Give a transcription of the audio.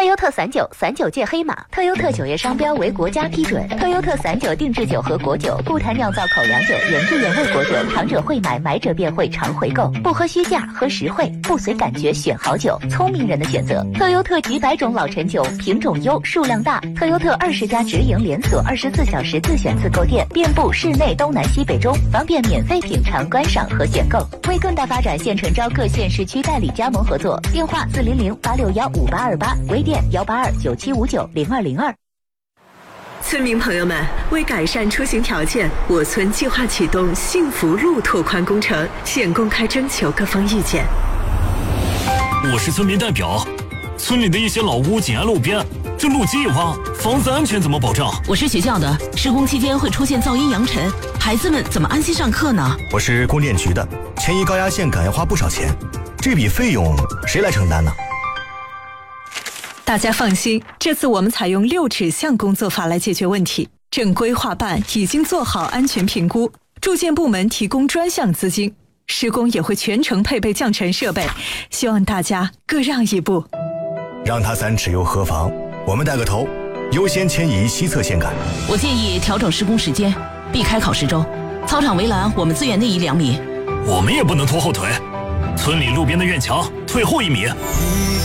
特优特39届黑马，特优特酒业商标为国家批准。特优特39定制酒和果酒，不谈酿造口粮酒，原汁原味果酒，尝者会买，买者便会常回购。不喝虚价，喝实惠，不随感觉选好酒，聪明人的选择。特优特几百种老陈酒，品种优，数量大。特优特20家直营连锁，24小时自选自购店，遍布市内东南西北中，方便免费品尝、观赏和选购。为更大发展，县城招各县市区代理加盟合作，电话400-861-5828，微店182-9759-0202。 村民朋友们，为改善出行条件，我村计划启动幸福路拓宽工程，现公开征求各方意见。 我是村民代表，村里的一些老屋紧挨路边，这路基一挖，房子安全怎么保障？ 我是学校的，施工期间会出现噪音扬尘，孩子们怎么安心上课呢？ 我是供电局的，迁移高压线赶要花不少钱，这笔费用谁来承担呢？ 大家放心，这次我们采用6指向工作法来解决问题。正规划办已经做好安全评估，住建部门提供专项资金，施工也会全程配备降尘设备，希望大家各让一步。 让他3尺又何妨？我们带个头，优先迁移西侧线杆。 我建议调整施工时间，避开考试周。操场围栏我们资源内移2米。 我们也不能拖后腿，村里路边的院墙退后1米。